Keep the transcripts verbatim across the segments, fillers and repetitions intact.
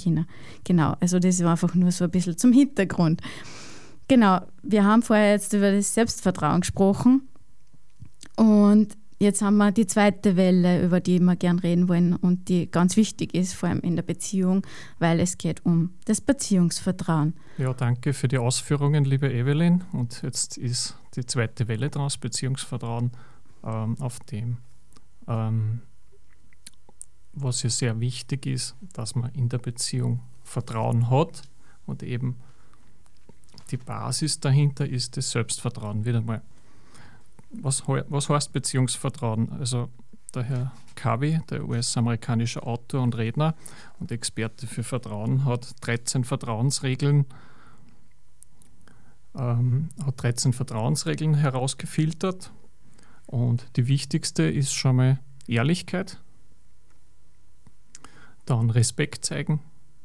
können. Genau, also das war einfach nur so ein bisschen zum Hintergrund. Genau, wir haben vorher jetzt über das Selbstvertrauen gesprochen und jetzt haben wir die zweite Welle, über die wir gern reden wollen und die ganz wichtig ist, vor allem in der Beziehung, weil es geht um das Beziehungsvertrauen. Ja, danke für die Ausführungen, liebe Evelyn. Und jetzt ist die zweite Welle dran, das Beziehungsvertrauen, ähm, auf dem, ähm, was ja sehr wichtig ist, dass man in der Beziehung Vertrauen hat und eben die Basis dahinter ist das Selbstvertrauen. Wieder mal. Was, was heißt Beziehungsvertrauen? Also der Herr Covey, der U S-amerikanische Autor und Redner und Experte für Vertrauen, hat dreizehn Vertrauensregeln, ähm, hat dreizehn Vertrauensregeln herausgefiltert. Und die wichtigste ist schon mal Ehrlichkeit, dann Respekt zeigen,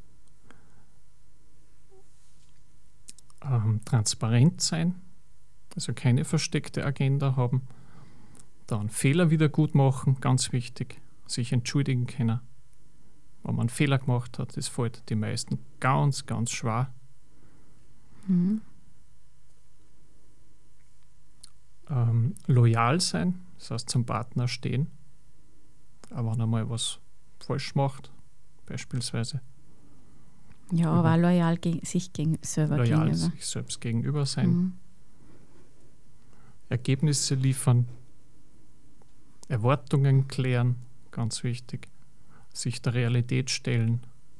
ähm, transparent sein, also keine versteckte Agenda haben, dann Fehler wieder gut machen, ganz wichtig, sich entschuldigen können, wenn man einen Fehler gemacht hat, das fällt die meisten ganz, ganz schwer. Mhm. Ähm, loyal sein, das heißt zum Partner stehen, aber wenn er mal was falsch macht, beispielsweise. Ja, aber auch loyal gegen, sich gegen, selber loyal gegenüber. sich selbst gegenüber sein. Mhm. Ergebnisse liefern, Erwartungen klären, ganz wichtig, sich der Realität stellen,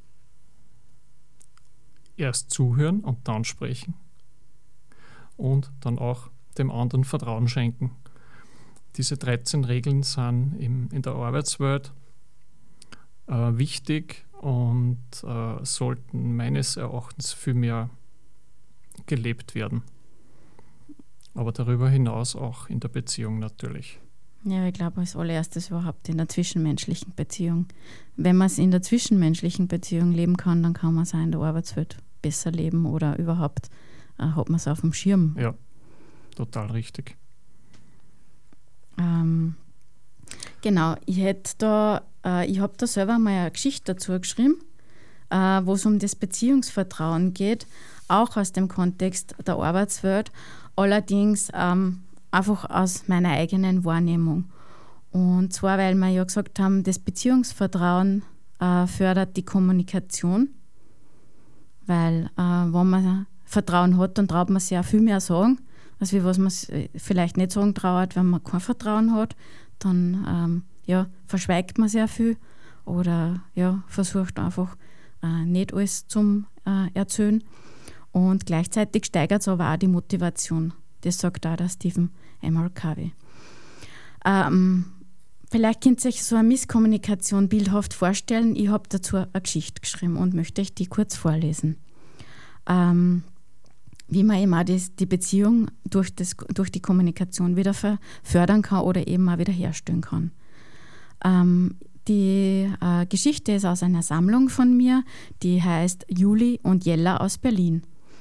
erst zuhören und dann sprechen und dann auch dem anderen Vertrauen schenken. Diese dreizehn Regeln sind im, in der Arbeitswelt äh, wichtig und äh, sollten meines Erachtens viel mehr gelebt werden. Aber darüber hinaus auch in der Beziehung natürlich. Ja, ich glaube, als allererstes überhaupt in der zwischenmenschlichen Beziehung. Wenn man es in der zwischenmenschlichen Beziehung leben kann, dann kann man es auch in der Arbeitswelt besser leben oder überhaupt äh, hat man es auf dem Schirm. Ja, total richtig. Ähm, genau, ich hätte da, äh, ich habe da selber mal eine Geschichte dazu geschrieben, äh, wo es um das Beziehungsvertrauen geht, auch aus dem Kontext der Arbeitswelt. Allerdings ähm, einfach aus meiner eigenen Wahrnehmung. Und zwar, weil wir ja gesagt haben, das Beziehungsvertrauen äh, fördert die Kommunikation, weil äh, wenn man Vertrauen hat, dann traut man sich auch viel mehr sagen, als wie was man vielleicht nicht sagen traut, wenn man kein Vertrauen hat. Dann ähm, ja, verschweigt man sehr viel oder ja, versucht einfach äh, nicht alles zum äh, erzählen. Und gleichzeitig steigert es aber auch die Motivation. Das sagt auch der Stephen M R Covey. Ähm, vielleicht könnt ihr euch so eine Misskommunikation bildhaft vorstellen. Ich habe dazu eine Geschichte geschrieben und möchte euch die kurz vorlesen. Ähm, wie man eben auch das, die Beziehung durch, das, durch die Kommunikation wieder fördern kann oder eben auch wieder herstellen kann. Ähm, die äh, Geschichte ist aus einer Sammlung von mir, die heißt Juli und Jella aus Berlin.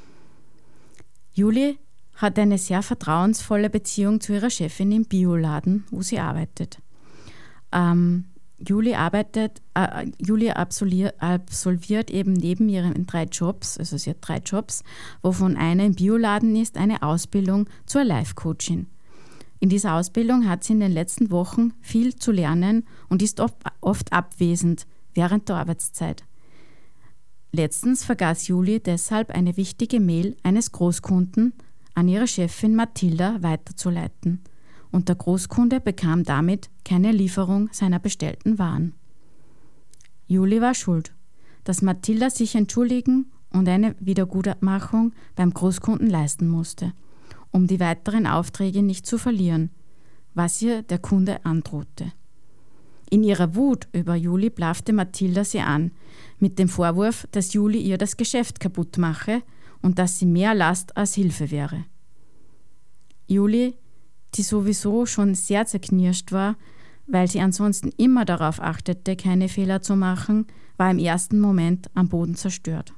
Juli hat eine sehr vertrauensvolle Beziehung zu ihrer Chefin im Bioladen, wo sie arbeitet. Ähm, Juli arbeitet, äh, Juli absolviert, absolviert eben neben ihren drei Jobs, also sie hat drei Jobs, wovon einer im Bioladen ist, eine Ausbildung zur Life-Coachin. In dieser Ausbildung hat sie in den letzten Wochen viel zu lernen und ist oft, oft abwesend während der Arbeitszeit. Letztens vergaß Juli deshalb eine wichtige Mail eines Großkunden an ihre Chefin Mathilda weiterzuleiten. Und der Großkunde bekam damit keine Lieferung seiner bestellten Waren. Juli war schuld, dass Mathilda sich entschuldigen und eine Wiedergutmachung beim Großkunden leisten musste, um die weiteren Aufträge nicht zu verlieren, was ihr der Kunde androhte. In ihrer Wut über Juli blaffte Mathilda sie an, mit dem Vorwurf, dass Juli ihr das Geschäft kaputt mache und dass sie mehr Last als Hilfe wäre. Juli, die sowieso schon sehr zerknirscht war, weil sie ansonsten immer darauf achtete, keine Fehler zu machen, war im ersten Moment am Boden zerstört.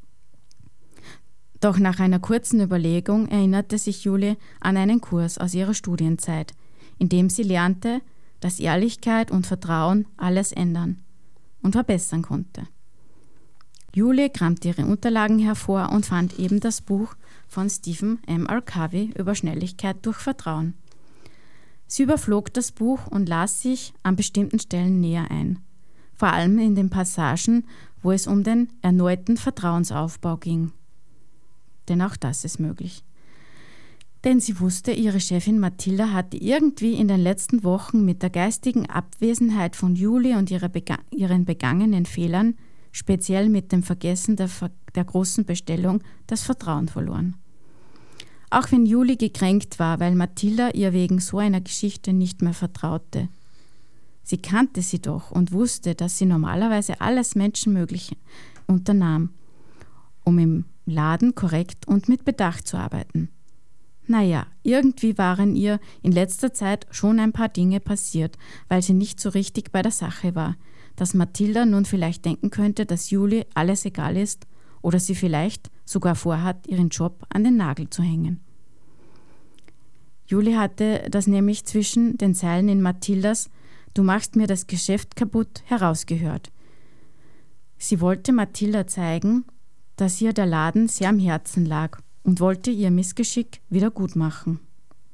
Doch nach einer kurzen Überlegung erinnerte sich Juli an einen Kurs aus ihrer Studienzeit, in dem sie lernte, dass Ehrlichkeit und Vertrauen alles ändern und verbessern konnte. Julie kramte ihre Unterlagen hervor und fand eben das Buch von Stephen M R Covey über Schnelligkeit durch Vertrauen. Sie überflog das Buch und las sich an bestimmten Stellen näher ein, vor allem in den Passagen, wo es um den erneuten Vertrauensaufbau ging. Denn auch das ist möglich. Denn sie wusste, ihre Chefin Mathilda hatte irgendwie in den letzten Wochen mit der geistigen Abwesenheit von Julie und ihre bega- ihren begangenen Fehlern, speziell mit dem Vergessen der, Ver- der großen Bestellung, das Vertrauen verloren. Auch wenn Julie gekränkt war, weil Mathilda ihr wegen so einer Geschichte nicht mehr vertraute. Sie kannte sie doch und wusste, dass sie normalerweise alles Menschenmögliche unternahm, um im Laden korrekt und mit Bedacht zu arbeiten. Naja, irgendwie waren ihr in letzter Zeit schon ein paar Dinge passiert, weil sie nicht so richtig bei der Sache war, dass Mathilda nun vielleicht denken könnte, dass Julie alles egal ist oder sie vielleicht sogar vorhat, ihren Job an den Nagel zu hängen. Julie hatte das nämlich zwischen den Zeilen in Mathildas „Du machst mir das Geschäft kaputt" herausgehört. Sie wollte Mathilda zeigen, dass ihr der Laden sehr am Herzen lag und wollte ihr Missgeschick wieder gut machen.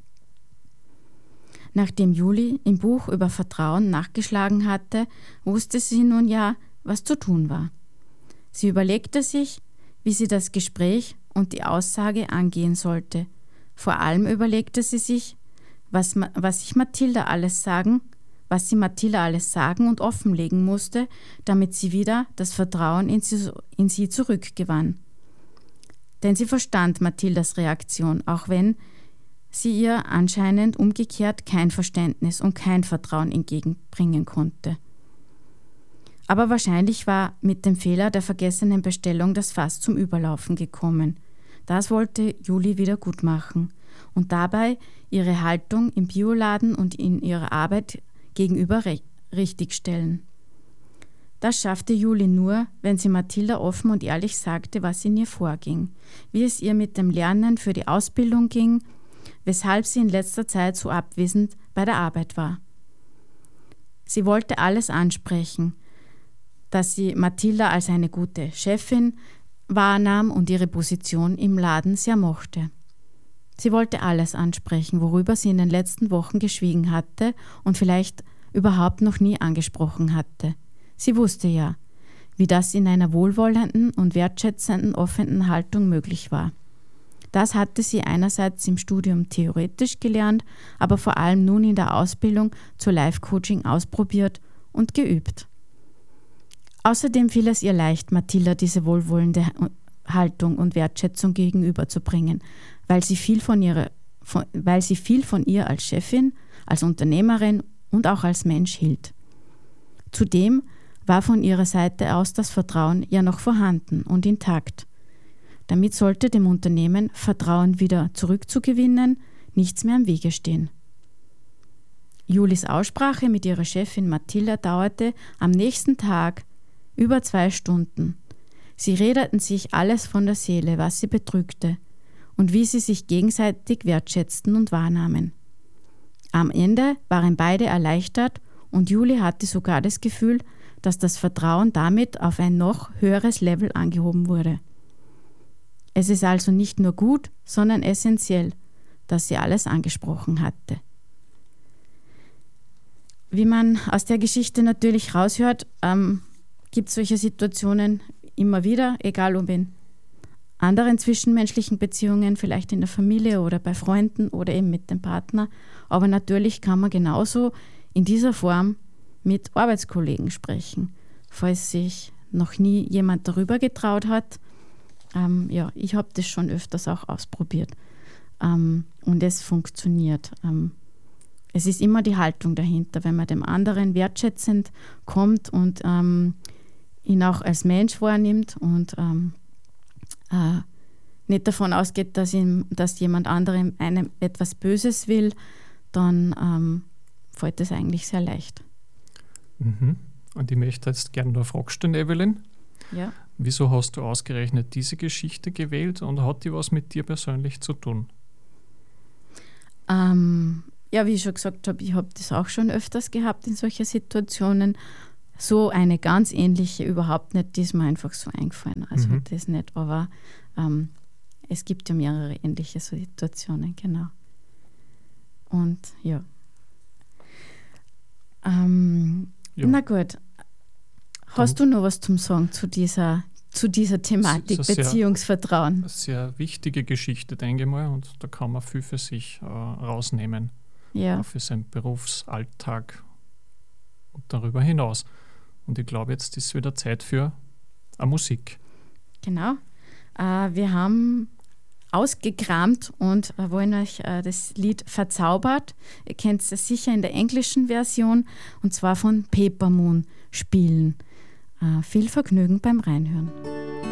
Nachdem Julie im Buch über Vertrauen nachgeschlagen hatte, wusste sie nun ja, was zu tun war. Sie überlegte sich, wie sie das Gespräch und die Aussage angehen sollte. Vor allem überlegte sie sich, was, was sich Mathilda alles sagen, was sie Mathilda alles sagen und offenlegen musste, damit sie wieder das Vertrauen in sie, in sie zurückgewann. Denn sie verstand Mathildas Reaktion, auch wenn sie ihr anscheinend umgekehrt kein Verständnis und kein Vertrauen entgegenbringen konnte. Aber wahrscheinlich war mit dem Fehler der vergessenen Bestellung das Fass zum Überlaufen gekommen. Das wollte Julie wieder gut machen und dabei ihre Haltung im Bioladen und in ihrer Arbeit gegenüber re- richtigstellen. Das schaffte Julie nur, wenn sie Mathilda offen und ehrlich sagte, was in ihr vorging, wie es ihr mit dem Lernen für die Ausbildung ging, weshalb sie in letzter Zeit so abwesend bei der Arbeit war. Sie wollte alles ansprechen, dass sie Mathilda als eine gute Chefin wahrnahm und ihre Position im Laden sehr mochte. Sie wollte alles ansprechen, worüber sie in den letzten Wochen geschwiegen hatte und vielleicht überhaupt noch nie angesprochen hatte. Sie wusste ja, wie das in einer wohlwollenden und wertschätzenden, offenen Haltung möglich war. Das hatte sie einerseits im Studium theoretisch gelernt, aber vor allem nun in der Ausbildung zur Life-Coaching ausprobiert und geübt. Außerdem fiel es ihr leicht, Mathilda diese wohlwollende Haltung und Wertschätzung gegenüberzubringen, weil sie viel von ihrer, von, weil sie viel von ihr als Chefin, als Unternehmerin und auch als Mensch hielt. Zudem war von ihrer Seite aus das Vertrauen ja noch vorhanden und intakt. Damit sollte dem Unternehmen Vertrauen wieder zurückzugewinnen nichts mehr im Wege stehen. Julis Aussprache mit ihrer Chefin Mathilda dauerte am nächsten Tag über zwei Stunden. Sie redeten sich alles von der Seele, was sie bedrückte und wie sie sich gegenseitig wertschätzten und wahrnahmen. Am Ende waren beide erleichtert und Julie hatte sogar das Gefühl, dass das Vertrauen damit auf ein noch höheres Level angehoben wurde. Es ist also nicht nur gut, sondern essentiell, dass sie alles angesprochen hatte. Wie man aus der Geschichte natürlich raushört, ähm, gibt es solche Situationen immer wieder, egal ob in anderen zwischenmenschlichen Beziehungen, vielleicht in der Familie oder bei Freunden oder eben mit dem Partner. Aber natürlich kann man genauso in dieser Form mit Arbeitskollegen sprechen, falls sich noch nie jemand darüber getraut hat. Ähm, ja, ich habe das schon öfters auch ausprobiert ähm, und es funktioniert. Ähm, es ist immer die Haltung dahinter, wenn man dem anderen wertschätzend kommt und ähm, ihn auch als Mensch wahrnimmt und ähm, äh, nicht davon ausgeht, dass, ihm, dass jemand anderem einem etwas Böses will, dann ähm, fällt das eigentlich sehr leicht. Mhm. Und ich möchte jetzt gerne eine Frage stellen, Evelyn. Ja. Wieso hast du ausgerechnet diese Geschichte gewählt und hat die was mit dir persönlich zu tun? Ähm, ja, wie ich schon gesagt habe, ich habe das auch schon öfters gehabt in solchen Situationen. so eine ganz ähnliche überhaupt nicht, die ist mir einfach so eingefallen. Also Mhm. das nicht, aber ähm, es gibt ja mehrere ähnliche Situationen, genau. Und ja. Ähm, Ja. Na gut. Hast du noch was zum Sagen zu dieser, zu dieser Thematik Das ist ja sehr- Beziehungsvertrauen? Eine sehr wichtige Geschichte, denke ich mal, und da kann man viel für sich äh, rausnehmen, Ja, auch für seinen Berufsalltag und darüber hinaus. Und ich glaube, jetzt ist wieder Zeit für eine Musik. genau. Äh, wir haben ausgekramt und äh, wollen euch äh, das Lied Verzaubert, ihr kennt es sicher in der englischen Version, und zwar von Paper Moon spielen. Äh, viel Vergnügen beim Reinhören.